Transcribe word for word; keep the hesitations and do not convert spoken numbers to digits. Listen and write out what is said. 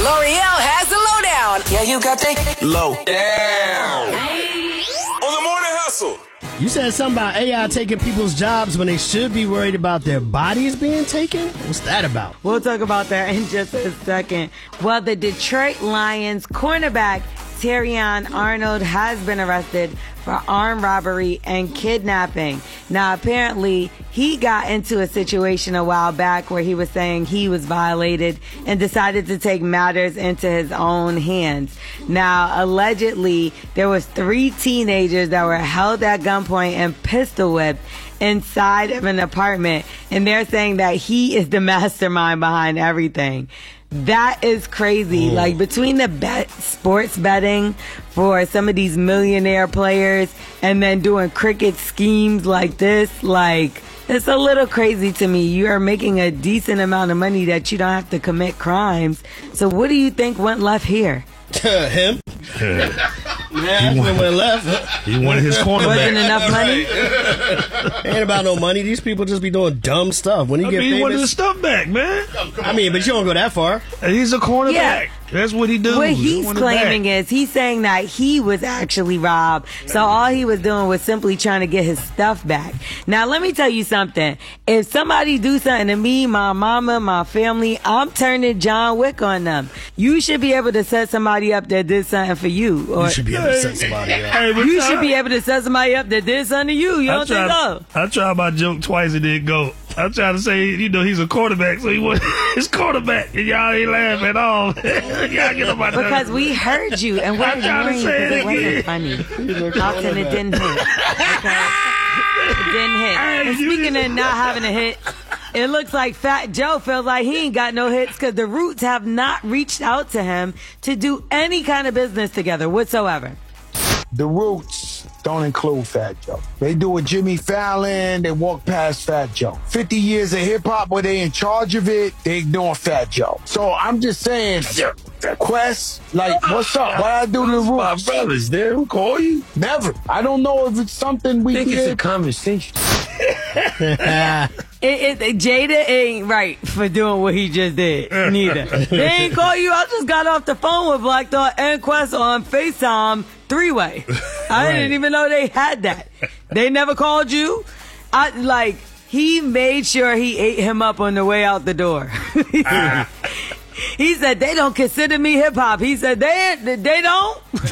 L'Oreal has the lowdown. Yeah, you got the low down. On the Morning Hustle. You said something about A I taking people's jobs when they should be worried about their bodies being taken? What's that about? We'll talk about that in just a second. Well, the Detroit Lions cornerback Terrion Arnold has been arrested for armed robbery and kidnapping. Now, apparently, he got into a situation a while back where he was saying he was violated and decided to take matters into his own hands. Now, allegedly, there was three teenagers that were held at gunpoint and pistol whipped inside of an apartment, and they're saying that he is the mastermind behind everything. That is crazy. Mm. Like, between the bet, sports betting for some of these millionaire players and then doing cricket schemes like this, like, it's a little crazy to me. You are making a decent amount of money that you don't have to commit crimes. So what do you think went left here? Him? Yeah, that's what went left. He wanted his cornerback. Wasn't enough money? Ain't about no money. These people just be doing dumb stuff. When he I get mean, famous, he wanted his stuff back, man. I mean, but you don't go that far. He's a cornerback. Yeah. That's what he does. What he's claiming is he's saying that he was actually robbed. So all he was doing was simply trying to get his stuff back. Now, let me tell you something. If somebody do something to me, my mama, my family, I'm turning John Wick on them. You should be able to set somebody up that did something for you. Or You should be able to set somebody up. Hey, but you I- should be able to set somebody up that did something to you. You I don't think tried, so? I tried my joke twice and didn't go. I tried to say, you know, he's a quarterback, so he was his quarterback, and y'all ain't laughing at all. Y'all get about that. Because we heard you, and we're I'm trying to ignoring you say because it it wasn't again. funny. Often it didn't hit. Okay? It didn't hit. Hey, And you speaking just- of not having a hit, it looks like Fat Joe feels like he ain't got no hits because the Roots have not reached out to him to do any kind of business together whatsoever. The Roots don't include Fat Joe. They do a Jimmy Fallon, they walk past Fat Joe. fifty years of hip-hop where they in charge of it, they ignore Fat Joe. So I'm just saying, Quest, like, what's up? What I do to the Roots? My brothers there who call you. Never. I don't know if it's something we I think it's a did. conversation. It, it, Jada ain't right for doing what he just did, neither. They ain't call you. I just got off the phone with Black Thought and Quest on FaceTime three-way. I Right. didn't even know they had that. They never called you? I like, he made sure he ate him up on the way out the door. He said, they don't consider me hip-hop. He said, they, they don't?